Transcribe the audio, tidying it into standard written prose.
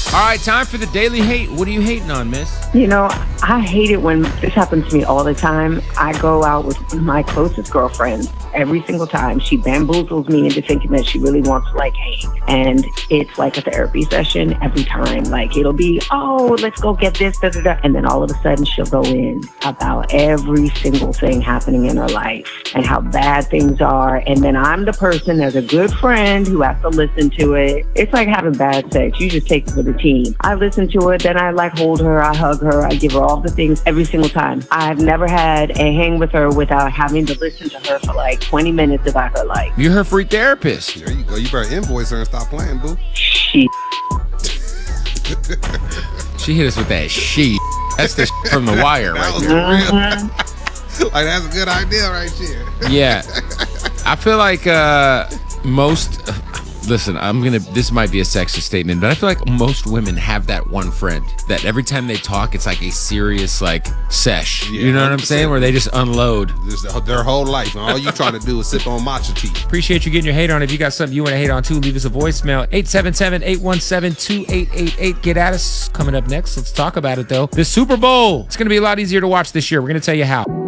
All right, time for the daily hate. What are you hating on, miss? You know, I hate it when this happens to me all the time. I go out with my closest girlfriends every single time. She bamboozles me into thinking that she really wants to like hang. And it's like a therapy session every time. Like it'll be, oh, let's go get this, da, da, da. And then all of a sudden she'll go in about every single thing happening in her life and how bad things are. And then I'm the person as a good friend who has to listen to it. It's like having bad sex. You just take it for the team. I listen to it, then I like hold her, I hug her, I give her all the things every single time. I've never had a hang with her without having to listen to her for like 20 minutes about her life. You're her free therapist. There you go. You better invoice her and stop playing, boo. She hit us with that she. That's the from The Wire right was there. real. Like, that's a good idea right there. Yeah. I feel like most... Listen, this might be a sexist statement, but I feel like most women have that one friend that every time they talk, it's like a serious, like, sesh. Yeah, you know what I'm saying? Where they just unload. Just their whole life, and all you trying to do is sip on matcha tea. Appreciate you getting your hate on. If you got something you want to hate on too, leave us a voicemail. 877-817-2888. Get at us. Coming up next, let's talk about it, though. The Super Bowl. It's going to be a lot easier to watch this year. We're going to tell you how.